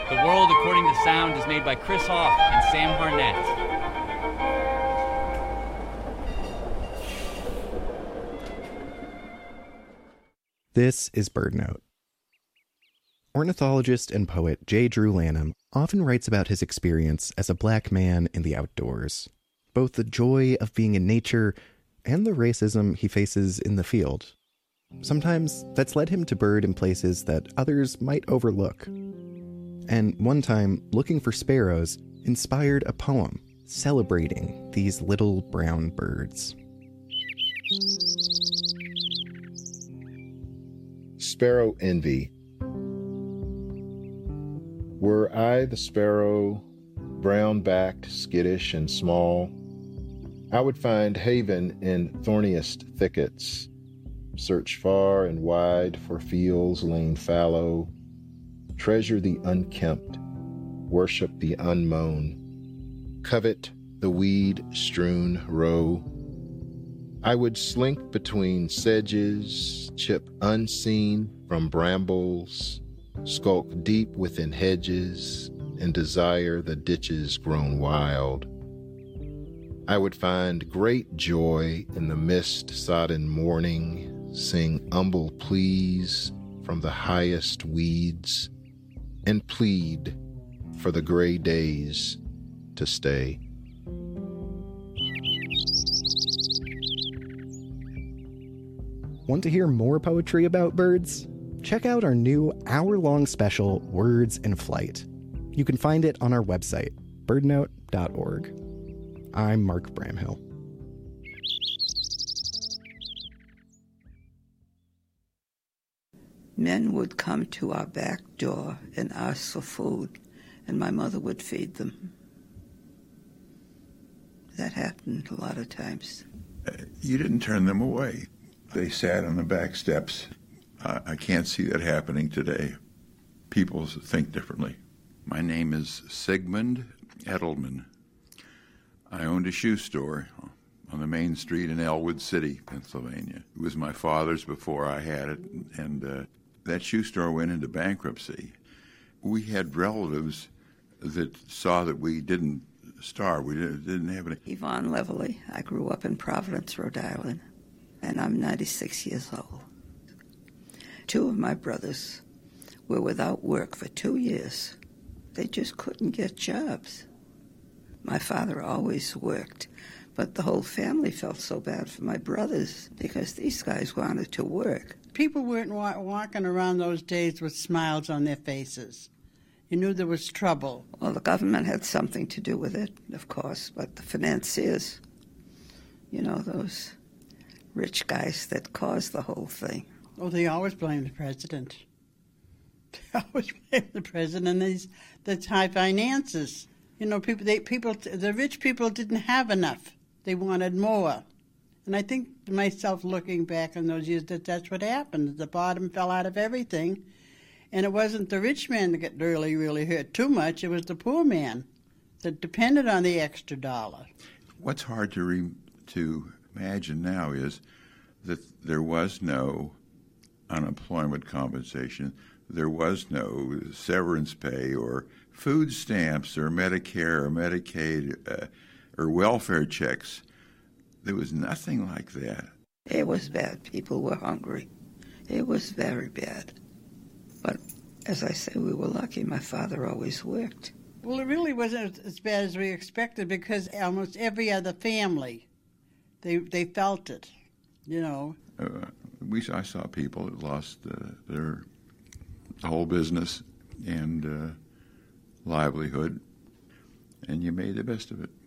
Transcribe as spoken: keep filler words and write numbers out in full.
The World According to Sound is made by Chris Hoff and Sam Harnett. This is BirdNote. Ornithologist and poet J. Drew Lanham often writes about his experience as a black man in the outdoors, both the joy of being in nature and the racism he faces in the field. Sometimes that's led him to bird in places that others might overlook. And one time, looking for sparrows inspired a poem celebrating these little brown birds. Sparrow Envy. Were I the sparrow, brown-backed, skittish, and small, I would find haven in thorniest thickets, search far and wide for fields lain fallow, treasure the unkempt, worship the unmown, covet the weed-strewn row. I would slink between sedges, chip unseen from brambles, skulk deep within hedges, and desire the ditches grown wild. I would find great joy in the mist-sodden morning, sing humble pleas from the highest weeds, and plead for the gray days to stay. Want to hear more poetry about birds? Check out our new hour-long special, Words in Flight. You can find it on our website, bird note dot org. I'm Mark Bramhill. Men would come to our back door and ask for food, and my mother would feed them. That happened a lot of times. Uh, you didn't turn them away. They sat on the back steps. Uh, I can't see that happening today. People think differently. My name is Sigmund Edelman. I owned a shoe store on the main street in Elwood City, Pennsylvania. It was my father's before I had it, and uh, that shoe store went into bankruptcy. We had relatives that saw that we didn't starve. We didn't, didn't have any. Yvonne Leverly. I grew up in Providence, Rhode Island, and I'm ninety-six years old. Two of my brothers were without work for two years. They just couldn't get jobs. My father always worked, but the whole family felt so bad for my brothers because these guys wanted to work. People weren't wa- walking around those days with smiles on their faces. You knew there was trouble. Well, the government had something to do with it, of course, but the financiers, you know, those rich guys that caused the whole thing. Oh, they always blame the president. They always blame the president and these the high finances. You know, people, they, people, the rich people didn't have enough. They wanted more. And I think to myself, looking back on those years, that that's what happened. The bottom fell out of everything. And it wasn't the rich man that got really, really hurt too much. It was the poor man that depended on the extra dollar. What's hard to re- to imagine now is that there was no unemployment compensation. There was no severance pay or food stamps or Medicare or Medicaid uh, or welfare checks. There was nothing like that. It was bad. People were hungry. It was very bad. But as I say, we were lucky. My father always worked. Well, it really wasn't as bad as we expected because almost every other family, they they felt it, you know. Uh, we I saw people that lost uh, their whole business and uh, livelihood, and you made the best of it.